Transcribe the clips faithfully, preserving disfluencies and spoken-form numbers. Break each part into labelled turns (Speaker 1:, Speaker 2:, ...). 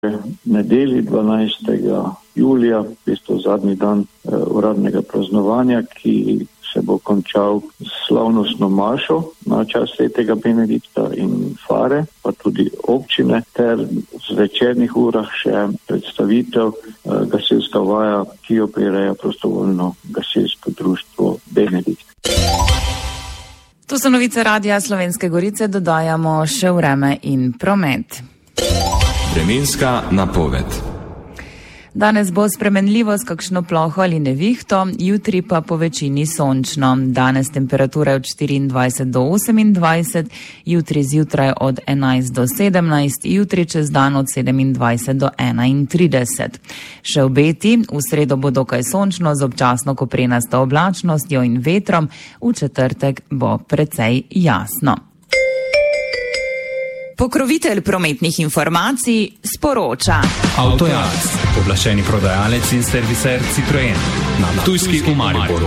Speaker 1: Nedeli dvanajstega julija, v bistvu zadnji dan uh, uradnega praznovanja, ki se bo končal s slavnostno mašo na čast svetega Benedikta in Fare, pa tudi občine, ter v večernih urah še predstavitev uh, gasilska vaja, ki jo prireja prostovoljno gasilsko društvo Benedikt.
Speaker 2: To so novice Radia Slovenske Gorice, dodajamo še vreme in promet.
Speaker 3: Vremenska napoved.
Speaker 2: Danes bo spremenljivo s kakšno ploho ali nevihto, jutri pa po večini sončno. Danes temperature od štiriindvajset do osemindvajset, jutri zjutraj od enajst do sedemnajst, jutri čez dan od sedemindvajset do enaintrideset. Še obeti, v sredo bo dokaj sončno z občasno koprenasto oblačnostjo in vetrom, v četrtek bo precej jasno. Pokrovitelj prometnih informacij sporoča.
Speaker 4: Avtojaz, pooblaščeni prodajalec in serviser Citroen na Ptujski v Mariboru.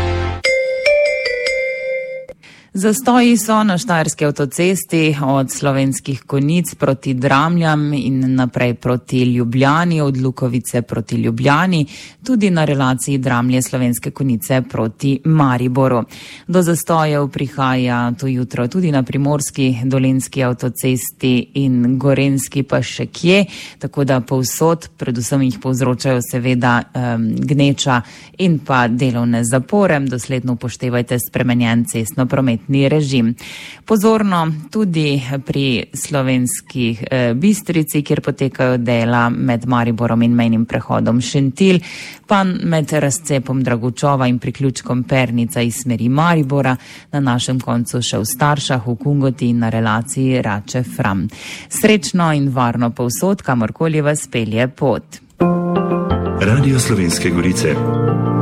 Speaker 2: Zastoji so na štajerski avtocesti od Slovenskih Konjic proti Dramljam in naprej proti Ljubljani, od Lukovice proti Ljubljani, tudi na relaciji Dramlje Slovenske Konjice proti Mariboru. Do zastojev prihaja to jutro tudi na primorski, dolenjski avtocesti in gorenjski pa še kje, tako da povsod, predvsem jih povzročajo seveda um, gneča in pa delovne zapore. Dosledno upoštevajte spremenjen cestno-prometni režim. Pozorno tudi pri Slovenskih eh, Bistrici, kjer potekajo dela med Mariborom in mejnim prehodom Šentilj, pa med razcepom Dragučova in priključkom Pernica iz smeri Maribora, na našem koncu še v Staršah, v Kungoti in na relaciji Rače-Fram. Srečno in varno povsod, kamorkoli vas pelje pot.
Speaker 5: Radio Slovenske Gorice.